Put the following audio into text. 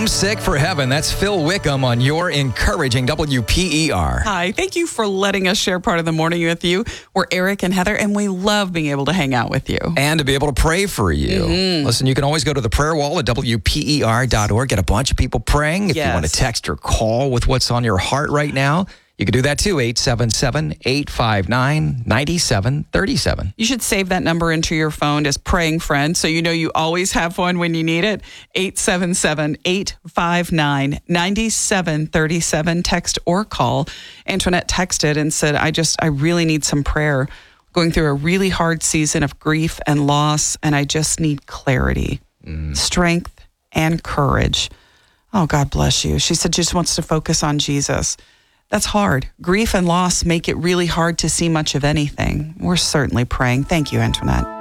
Homesick for Heaven. That's Phil Wickham on your encouraging WPER. Hi, thank you for letting us share part of the morning with you. We're Eric and Heather, and we love being able to hang out with you. And to be able to pray for you. Listen, you can always go to the prayer wall at WPER.org. Get a bunch of people praying. If you want to text or call with what's on your heart right now, you can do that too, 877-859-9737. You should save that number into your phone as Praying Friend so you know you always have one when you need it. 877-859-9737. Text or call. Antoinette texted and said, I really need some prayer. Going through a really hard season of grief and loss, and I just need clarity, strength, and courage. Oh, God bless you. She said she just wants to focus on Jesus. That's hard. Grief and loss make it really hard to see much of anything. We're certainly praying. Thank you, Antoinette.